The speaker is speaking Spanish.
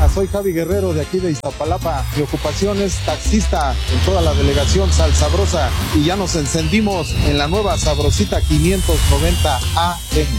soy Javi Guerrero de aquí de Iztapalapa. Mi ocupación es taxista en toda la delegación Salsabrosa y ya nos encendimos en la nueva Sabrosita 590 AM.